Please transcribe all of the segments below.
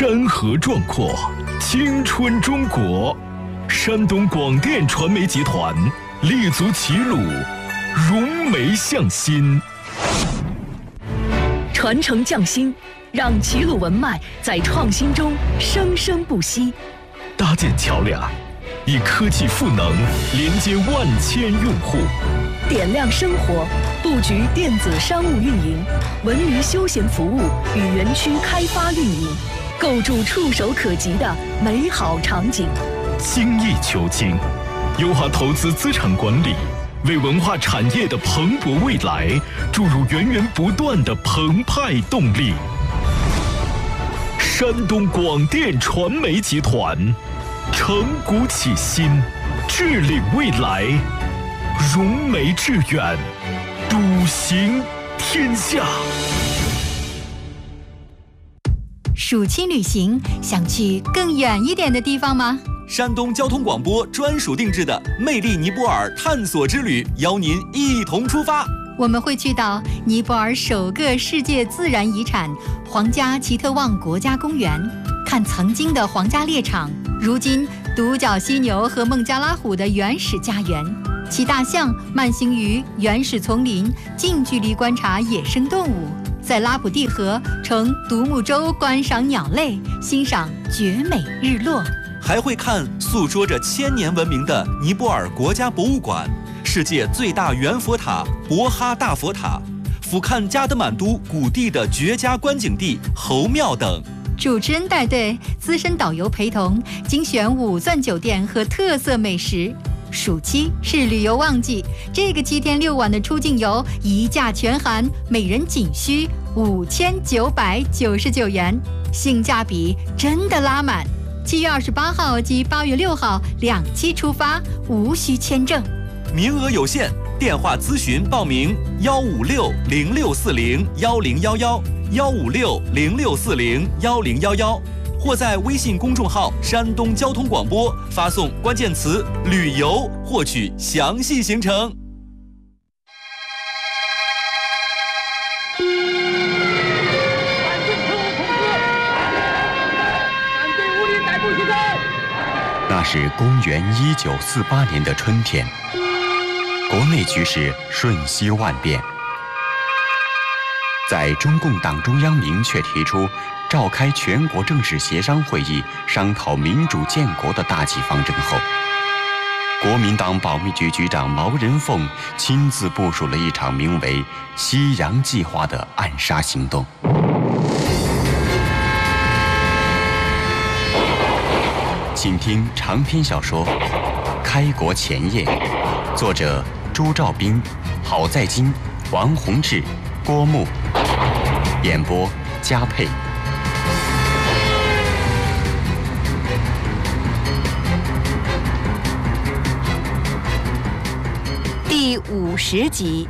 山河壮阔，青春中国。山东广电传媒集团立足齐鲁，融媒向心， 传承匠心，让齐鲁文脉在创新中生生不息。 搭建桥梁，以科技赋能连接万千用户。 点亮生活，布局电子商务运营、文娱休闲服务与园区开发运营，构筑触手可及的美好场景。 精益求精，优化投资资产管理，为文化产业的蓬勃未来注入源源不断的澎湃动力。山东广电传媒集团，承古启新，致领未来，融媒致远，笃行天下。 暑期旅行，想去更远一点的地方吗？ 山东交通广播专属定制的魅力尼泊尔探索之旅，邀您一同出发。 我们会去到尼泊尔首个世界自然遗产皇家奇特旺国家公园，看曾经的皇家猎场，如今独角犀牛和孟加拉虎的原始家园，骑大象慢行于原始丛林，近距离观察野生动物，在拉普蒂河乘独木舟观赏鸟类，欣赏绝美日落。 还会看诉说着1000年文明的尼泊尔国家博物馆，世界最大圆佛塔博哈大佛塔，俯瞰加德满都谷地的绝佳观景地侯庙等。 主持人带队，资深导游陪同，精选5钻酒店和特色美食。暑期是旅游旺季，这个7天6晚的出境游一价全含，每人仅需5999元，性价比真的拉满。7月28号及8月6号2期出发，无需签证， 名额有限，电话咨询报名15606401011，15606401011，或在微信公众号山东交通广播发送关键词旅游，获取详细行程。 那是公元1948年的春天，国内局势瞬息万变。在中共党中央明确提出召开全国正式协商会议商讨民主建国的大计方针后，国民党保密局局长毛人凤亲自部署了一场名为“西洋计划”的暗杀行动。请听长篇小说《开国前夜》，作者朱兆斌、郝在金、王洪志、郭牧，演播佳佩。 第50集。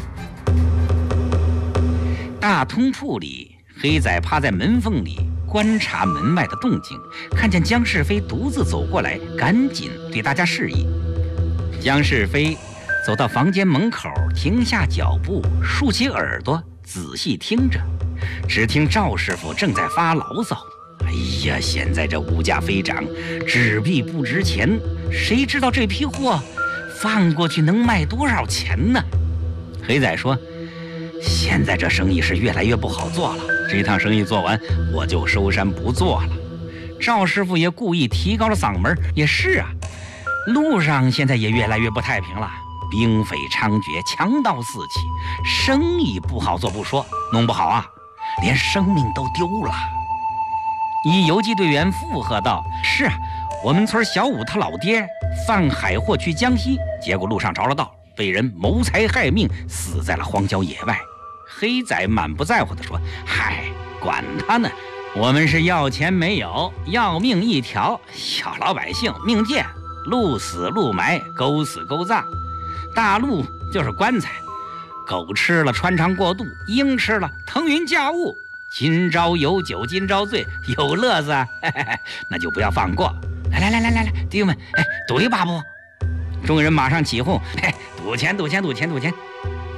大通铺里，黑仔趴在门缝里观察门外的动静，看见姜世飞独自走过来，赶紧对大家示意。姜世飞走到房间门口，停下脚步，竖起耳朵仔细听着。只听赵师傅正在发牢骚：“哎呀，现在这物价飞涨，纸币不值钱，谁知道这批货放过去能卖多少钱呢？”黑仔说：“现在这生意是越来越不好做了，这趟生意做完我就收山不做了。”赵师傅也故意提高了嗓门：“也是啊，路上现在也越来越不太平了，兵匪猖獗，强盗四起，生意不好做不说，弄不好啊，连生命都丢了。”一游击队员附和道：“是啊，我们村小武他老爹放海货去江西，结果路上着了道，被人谋财害命，死在了荒郊野外。”黑仔满不在乎地说：“嗨，管他呢，我们是要钱没有，要命一条，小老百姓命贱，鹿死鹿埋，狗死狗葬。大鹿就是棺材，狗吃了穿肠过肚，鹰吃了腾云驾雾。今朝有酒今朝醉，有乐子啊，那就不要放过。来，弟兄们，赌一把不？”众人马上起哄：“赌钱！”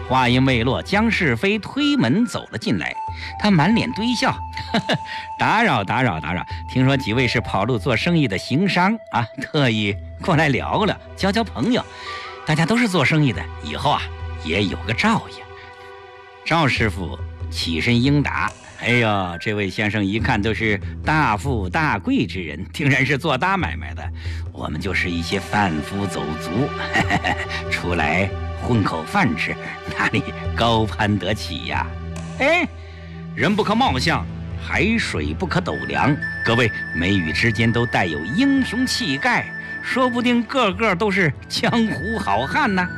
话音未落，姜世飞推门走了进来，他满脸堆笑，打扰，听说几位是跑路做生意的行商啊，特意过来聊聊，交交朋友。大家都是做生意的，以后啊也有个照应。赵师傅起身应答：“哎呦，这位先生一看都是大富大贵之人，定然是做大买卖的。我们就是一些贩夫走卒，出来混口饭吃，哪里高攀得起呀？哎，人不可貌相，海水不可斗量。各位眉宇之间都带有英雄气概，说不定个个都是江湖好汉呢。”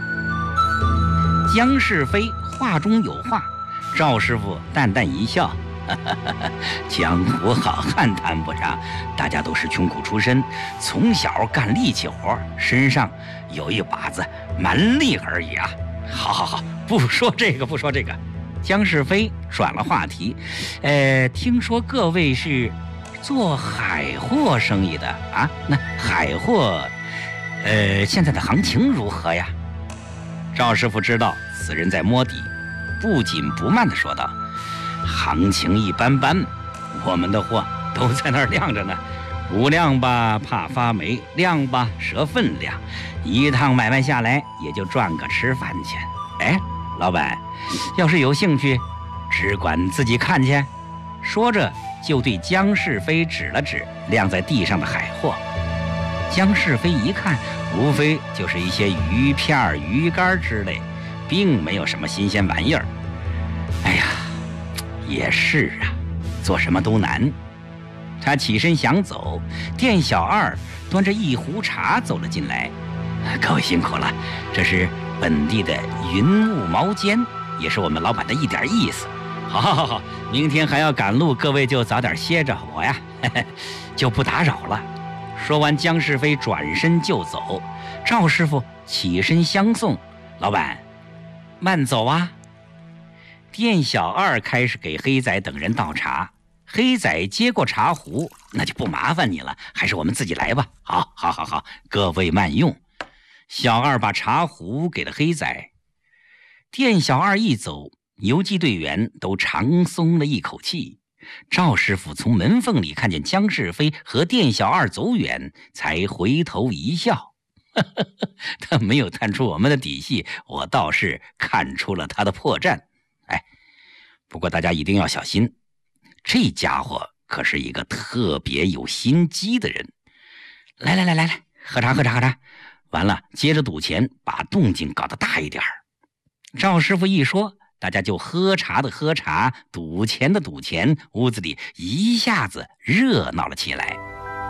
姜世飞话中有话，赵师傅淡淡一笑，江湖好汉谈不上，大家都是穷苦出身，从小干力气活，身上有一把子蛮力而已啊。好，不说这个。姜世飞转了话题，听说各位是做海货生意的啊？那海货，现在的行情如何呀？赵师傅知道此人在摸底，不紧不慢地说道：“行情一般般，我们的货都在那儿晾着呢。不晾吧怕发霉，晾吧折分量，一趟买卖下来也就赚个吃饭钱。哎，老板，要是有兴趣，只管自己看去。”说着就对姜世飞指了指晾在地上的海货。姜世飞一看，无非就是一些鱼片、鱼干之类，并没有什么新鲜玩意儿。哎呀，也是啊，做什么都难。他起身想走，店小二端着一壶茶走了进来。各位辛苦了，这是本地的云雾毛尖，也是我们老板的一点意思。好，明天还要赶路，各位就早点歇着，我呀就不打扰了。说完，姜世飞转身就走。赵师傅起身相送：“老板，慢走啊。”店小二开始给黑仔等人倒茶。黑仔接过茶壶：“那就不麻烦你了，还是我们自己来吧。”好，各位慢用。小二把茶壶给了黑仔。店小二一走，游击队员都长松了一口气。赵师傅从门缝里看见姜世飞和店小二走远，才回头一笑。他没有探出我们的底细，我倒是看出了他的破绽。不过大家一定要小心，这家伙可是一个特别有心机的人。来，喝茶。完了，接着赌钱，把动静搞得大一点。赵师傅一说，大家就喝茶的喝茶，赌钱的赌钱，屋子里一下子热闹了起来。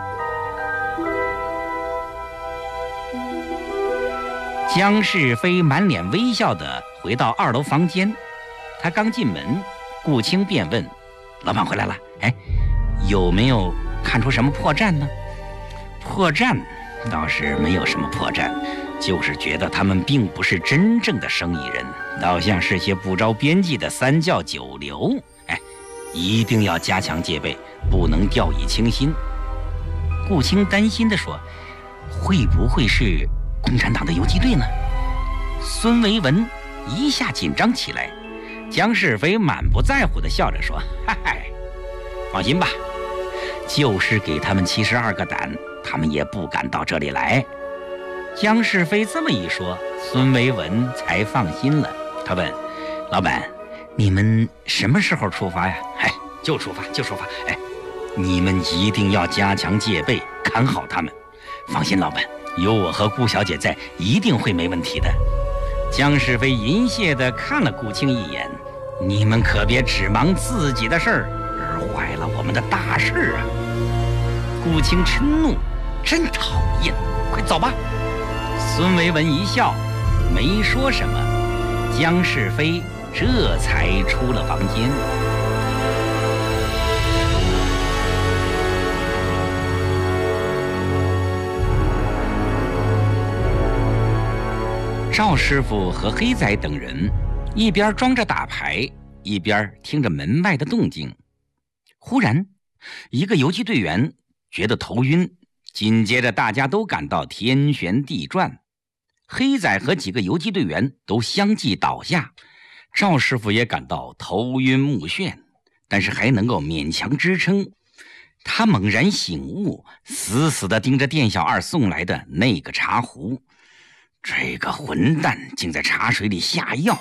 姜世飞满脸微笑地回到2楼房间，他刚进门，顾青便问：“老板回来了，有没有看出什么破绽呢？”破绽倒是没有什么破绽，就是觉得他们并不是真正的生意人，倒像是些不着边际的三教九流。一定要加强戒备，不能掉以轻心。顾青担心地说：“会不会是共产党的游击队呢？”孙维文一下紧张起来。姜世飞满不在乎地笑着说：“放心吧，就是给他们72个胆，他们也不敢到这里来。”姜世飞这么一说，孙维文才放心了。他问：“老板，你们什么时候出发呀？”“就出发。你们一定要加强戒备，看好他们。放心，老板，有我和顾小姐在，一定会没问题的。”姜世飞淫亵地看了顾青一眼：“你们可别只忙自己的事儿，而坏了我们的大事啊！”顾青嗔怒：“真讨厌，快走吧！”孙维文一笑，没说什么。姜世飞这才出了房间。赵师傅和黑仔等人一边装着打牌，一边听着门外的动静。忽然，一个游击队员觉得头晕，紧接着大家都感到天旋地转。 黑仔和几个游击队员都相继倒下，赵师傅也感到头晕目眩，但是还能够勉强支撑。他猛然醒悟，死死地盯着店小二送来的那个茶壶。这个混蛋竟在茶水里下药！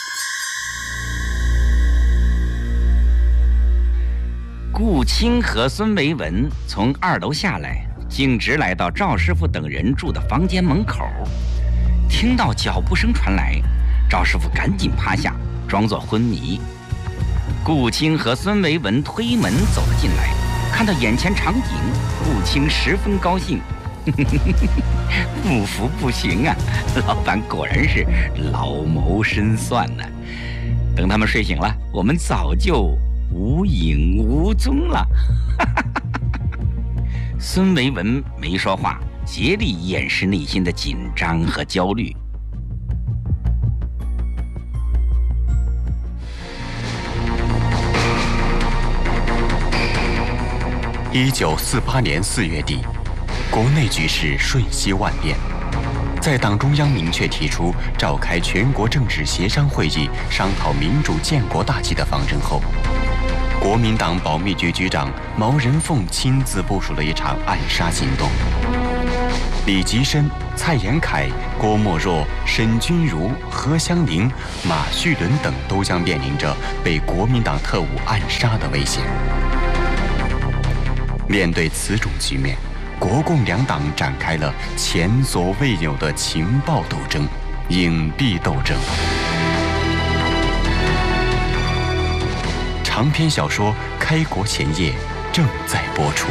顾清和孙维文从2楼下来，径直来到赵师傅等人住的房间门口。听到脚步声传来，赵师傅赶紧趴下，装作昏迷。顾清和孙维文推门走了进来，看到眼前场景，顾清十分高兴。不服不行啊，老板果然是老谋深算呢。等他们睡醒了，我们早就无影无踪了。孙维文没说话，竭力掩饰内心的紧张和焦虑。 1948年4月底，国内局势瞬息万变。在党中央明确提出召开全国政治协商会议，商讨民主建国大计的方针后，国民党保密局局长毛人凤亲自部署了一场暗杀行动。李吉深、蔡延闿、郭沫若、沈钧儒、何香凝、马叙伦等都将面临着被国民党特务暗杀的危险。面对此种局面，国共两党展开了前所未有的情报斗争、隐蔽斗争。长篇小说《开国前夜》正在播出。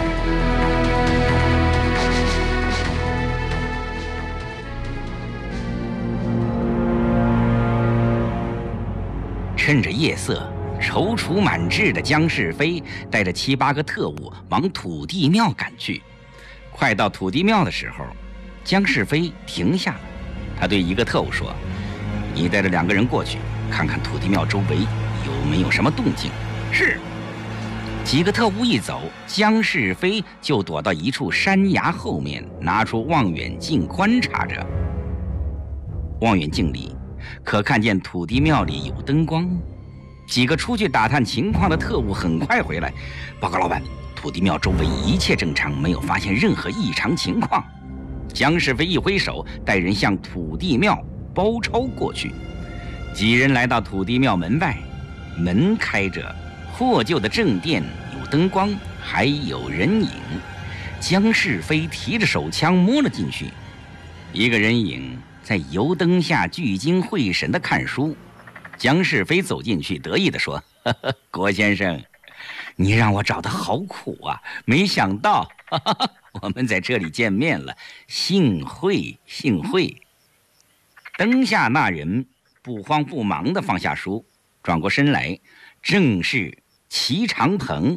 趁着夜色，踌躇满志的姜世飞带着7、8个特务往土地庙赶去。快到土地庙的时候，姜世飞停下了，他对一个特务说：“你带着2个人过去，看看土地庙周围有没有什么动静。”是。几个特务一走，姜世飞就躲到一处山崖后面，拿出望远镜观察着。望远镜里可看见土地庙里有灯光。几个出去打探情况的特务很快回来，报告老板，土地庙周围一切正常，没有发现任何异常情况。姜世飞一挥手，带人向土地庙包抄过去。几人来到土地庙门外，门开着，破旧的正殿有灯光，还有人影。姜世飞提着手枪摸了进去，一个人影在油灯下聚精会神地看书。姜世飞走进去，得意地说：“呵呵，郭先生，你让我找得好苦啊！没想到我们在这里见面了，幸会幸会。”灯下那人不慌不忙地放下书，转过身来，正是齐长鹏。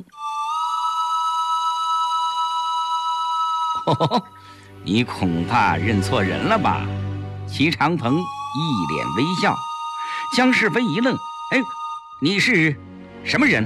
你恐怕认错人了吧？齐长鹏一脸微笑。姜世飞一愣：“哎，你是什么人？”“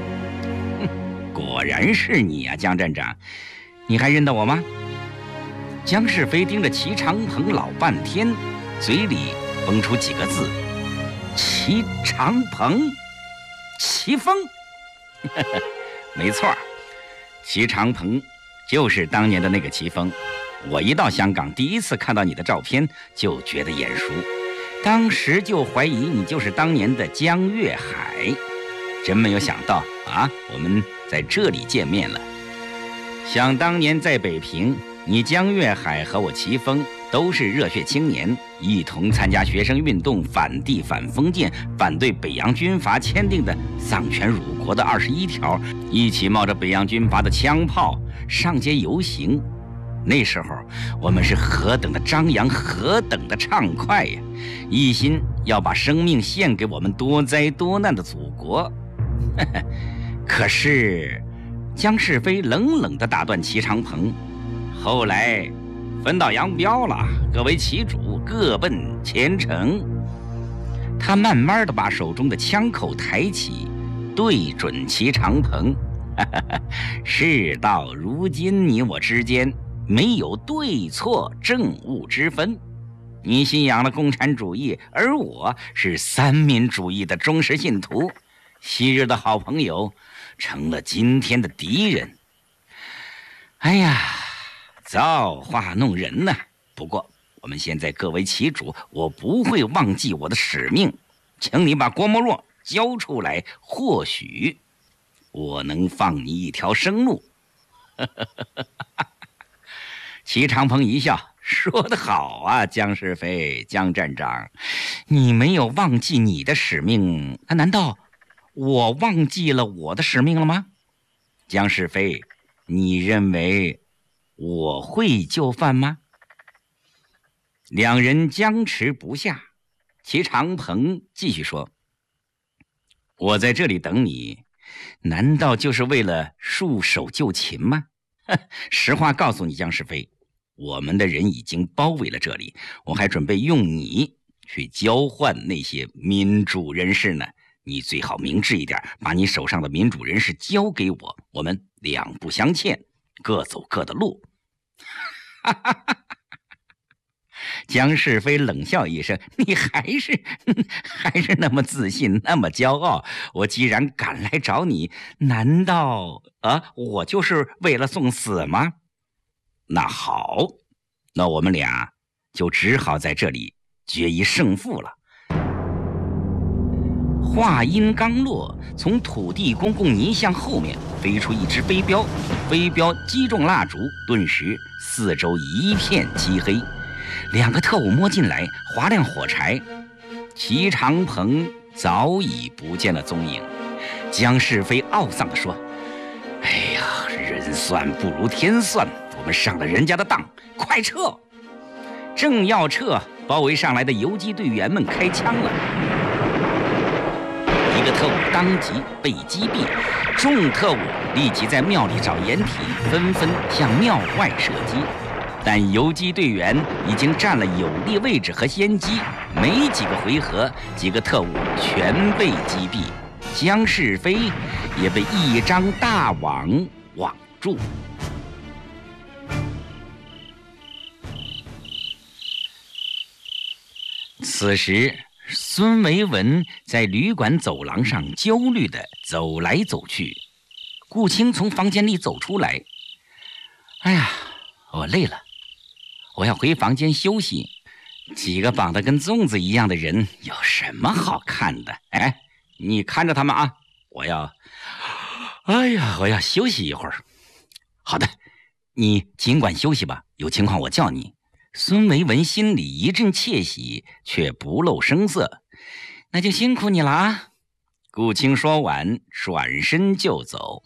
果然是你啊，姜站长，你还认得我吗？”姜世飞盯着齐长鹏老半天，嘴里蹦出几个字：“齐长鹏，齐峰。”没错，齐长鹏就是当年的那个齐峰。我一到香港，第一次看到你的照片就觉得眼熟，当时就怀疑你就是当年的姜岳海。真没有想到啊，我们在这里见面了。想当年在北平，你姜岳海和我齐峰都是热血青年，一同参加学生运动，反帝反封建，反对北洋军阀签订的丧权辱国的21条，一起冒着北洋军阀的枪炮上街游行。那时候我们是何等的张扬，何等的畅快呀！一心要把生命献给我们多灾多难的祖国。可是姜世飞冷冷地打断齐长鹏：“后来分道扬镳了，各为其主，各奔前程。”他慢慢地把手中的枪口抬起，对准齐长鹏：“事到如今，你我之间没有对错正误之分， 你信仰了共产主义，而我是三民主义的忠实信徒。昔日的好朋友成了今天的敌人。哎呀，造化弄人呐！不过我们现在各为其主，我不会忘记我的使命。请你把郭沫若交出来，或许我能放你一条生路。齐长鹏一笑，说得好啊，姜世飞，姜站长，你没有忘记你的使命，难道我忘记了我的使命了吗？姜世飞，你认为我会就范吗？两人僵持不下。齐长鹏继续说，我在这里等你，难道就是为了束手就擒吗？实话告诉你，姜世飞，我们的人已经包围了这里，我还准备用你去交换那些民主人士呢。你最好明智一点，把你手上的民主人士交给我，我们两不相欠，各走各的路。姜世飞冷笑一声，你还是那么自信，那么骄傲。我既然赶来找你，难道我就是为了送死吗？那好，那我们俩就只好在这里决一胜负了。话音刚落，从土地公公泥像后面飞出一只飞镖，飞镖击中蜡烛，顿时四周一片漆黑。两个特务摸进来，划亮火柴。齐长鹏早已不见了踪影。姜世飞懊丧地说：“哎呀，人算不如天算，我们上了人家的当，快撤！”正要撤，包围上来的游击队员们开枪了。一个特务当即被击毙，众特务立即在庙里找掩体，纷纷向庙外射击。但游击队员已经占了有利位置和先机，没几个回合，几个特务全被击毙，姜世飞也被一张大网网住。此时孙维文在旅馆走廊上焦虑地走来走去。顾青从房间里走出来，哎呀，我累了，我要回房间休息。几个绑得跟粽子一样的人有什么好看的？哎，你看着他们啊，我要休息一会儿。好的，你尽管休息吧，有情况我叫你。孙维文心里一阵窃喜，却不露声色。那就辛苦你了啊。顾青说完，转身就走。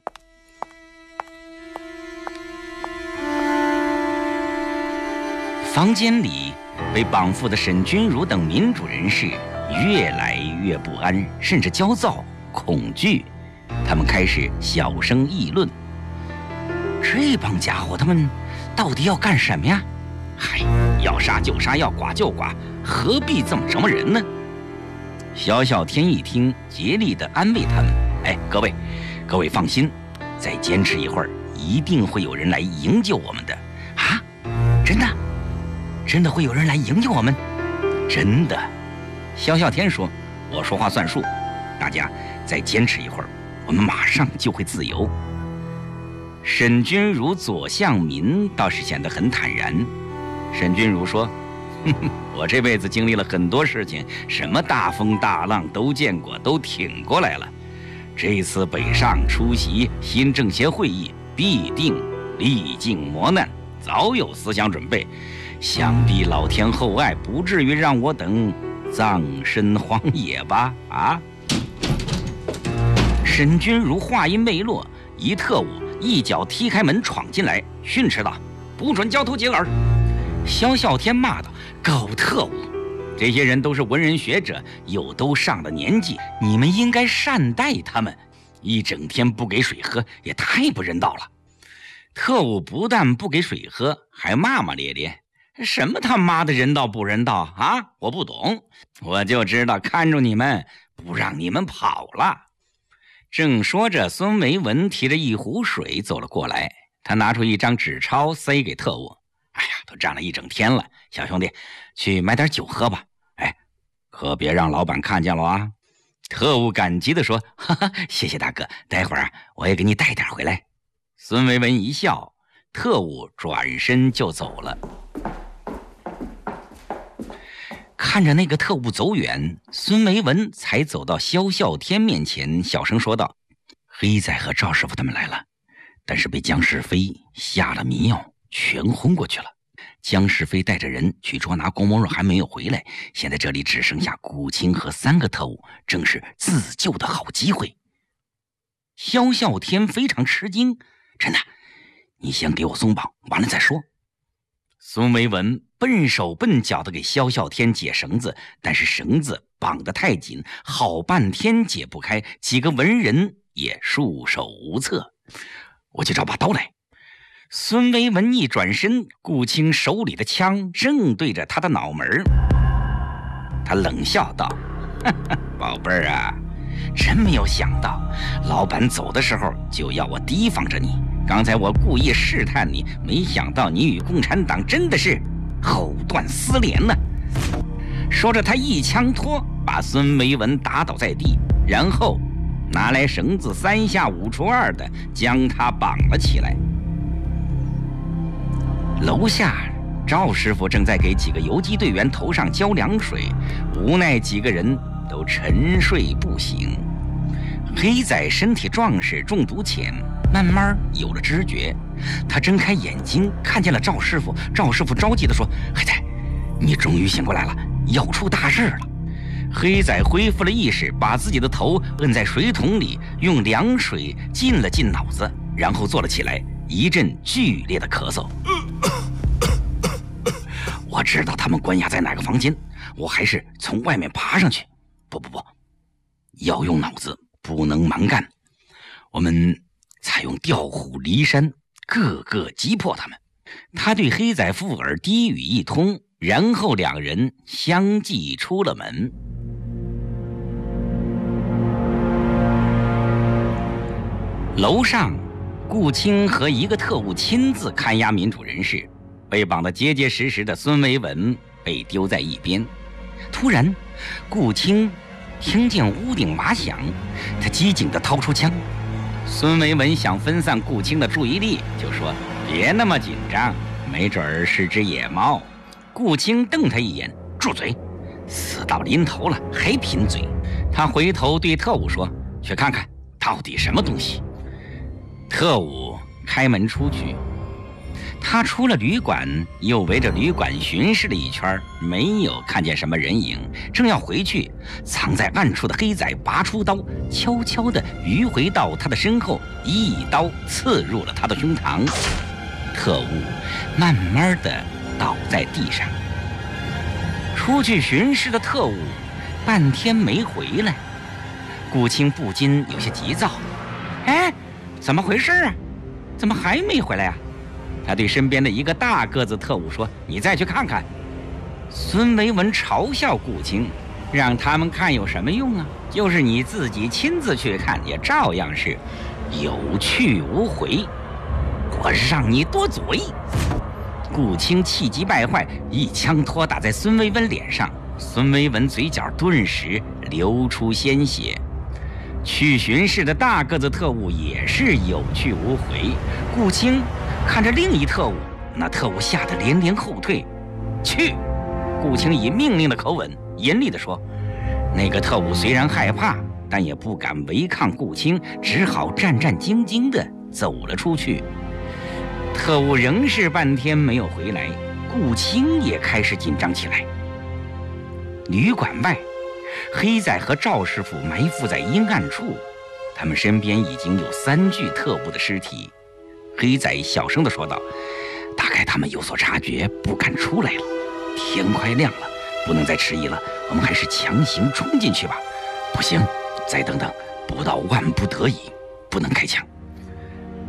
房间里被绑缚的沈君儒等民主人士越来越不安，甚至焦躁、恐惧。他们开始小声议论：这帮家伙，他们到底要干什么呀？嗨，要杀就杀，要剐就剐，何必这么折磨人呢？萧啸天一听，竭力地安慰他们：哎，各位放心，再坚持一会儿，一定会有人来营救我们的。啊，真的会有人来营救我们？真的。萧啸天说：我说话算数，大家再坚持一会儿，我们马上就会自由。沈君儒、左相民倒是显得很坦然。沈君儒说：我这辈子经历了很多事情，什么大风大浪都见过，都挺过来了。这次北上出席新政协会议，必定历尽磨难，早有思想准备，想必老天厚爱，不至于让我等葬身荒野吧？啊！沈君儒话音未落，一特务一脚踢开门闯进来，训斥道：不准交头接耳！萧啸天骂道：狗特务！这些人都是文人学者，又都上了年纪，你们应该善待他们，一整天不给水喝，也太不人道了。特务不但不给水喝，还骂骂咧咧：什么他妈的人道不人道啊！我不懂，我就知道看住你们，不让你们跑了。正说着，孙维文提着一壶水走了过来，他拿出一张纸钞塞给特务：哎呀，都都站了一整天了。小兄弟，去买点酒喝吧。哎，可别让老板看见了啊。特务感激地说：“哈哈，谢谢大哥，待会儿我也给你带点回来。”孙维文一笑，特务转身就走了。看着那个特务走远，孙维文才走到萧啸天面前，小声说道：“黑仔和赵师傅他们来了，但是被江世飞下了迷药，全昏过去了。江世飞带着人去捉拿郭沫若还没有回来，现在这里只剩下顾青和3个特务，正是自救的好机会。”萧啸天非常吃惊：“真的？你先给我松绑，完了再说。”孙维文笨手笨脚地给萧啸天解绳子，但是绳子绑得太紧，好半天解不开，几个文人也束手无策。“我去找把刀来。”孙维文一转身，顾青手里的枪正对着他的脑门。他冷笑道：“哈哈，宝贝儿啊，真没有想到，老板走的时候就要我提防着你。刚才我故意试探你，没想到你与共产党真的是藕断丝连呢。”说着，他一枪托，把孙维文打倒在地，然后拿来绳子3下5除2的将他绑了起来。楼下，赵师傅正在给几个游击队员头上浇凉水，无奈几个人都沉睡不醒。黑仔身体壮实，中毒浅，慢慢有了知觉。他睁开眼睛，看见了赵师傅。赵师傅着急地说：“黑仔，你终于醒过来了，要出大事了。”黑仔恢复了意识，把自己的头摁在水桶里，用凉水浸了浸脑子，然后坐了起来，一阵剧烈的咳嗽。“我知道他们关押在哪个房间，我还是从外面爬上去。不，要用脑子，不能蛮干。我们采用调虎离山，个个击破他们。”他对黑仔附耳低语一通，然后2人相继出了门。楼上，顾青和1个特务亲自看押民主人士，被绑得结结实实的孙维文被丢在一边。突然，顾青听见屋顶麻响，他机警地掏出枪。孙维文想分散顾青的注意力，就说：“别那么紧张，没准儿是只野猫。”顾青瞪他一眼：“住嘴！死到临头了还贫嘴。”他回头对特务说：“去看看到底什么东西。”特务开门出去，他出了旅馆，又围着旅馆巡视了一圈，没有看见什么人影。正要回去，藏在暗处的黑仔拔出刀，悄悄地迂回到他的身后，一刀刺入了他的胸膛。特务慢慢地倒在地上。出去巡视的特务半天没回来，顾青不禁有些急躁：“哎，怎么回事啊？怎么还没回来啊？”他对身边的1个大个子特务说：“你再去看看。”孙维文嘲笑顾青：“让他们看有什么用啊？就是你自己亲自去看，也照样是有去无回。我让你多嘴！”顾青气急败坏，一枪托打在孙维文脸上，孙维文嘴角顿时流出鲜血。去巡视的大个子特务也是有去无回。顾青看着另一特务，那特务吓得连连后退。“去！”顾青以命令的口吻严厉地说。那个特务虽然害怕，但也不敢违抗顾青，只好战战兢兢地走了出去。特务仍是半天没有回来，顾青也开始紧张起来。旅馆外，黑仔和赵师傅埋伏在阴暗处，他们身边已经有3具特务的尸体。黑仔小声地说道：“大概他们有所察觉，不敢出来了。天快亮了，不能再迟疑了，我们还是强行冲进去吧。不行，再等等，不到万不得已，不能开枪。”